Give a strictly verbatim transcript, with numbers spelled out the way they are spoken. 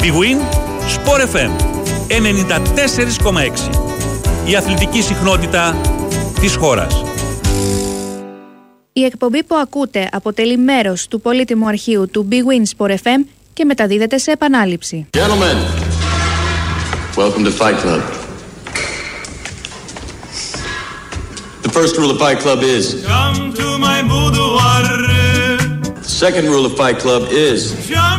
Big Win Sport εφ εμ ενενήντα τέσσερα κόμμα έξι. Η αθλητική συχνότητα της χώρας. Η εκπομπή που ακούτε αποτελεί μέρος του πολύτιμου αρχείου του Big Win Sport εφ εμ και μεταδίδεται σε επανάληψη. Gentlemen, welcome to Fight Club. The first rule of Fight Club is come to my boudoir. The second rule of Fight Club is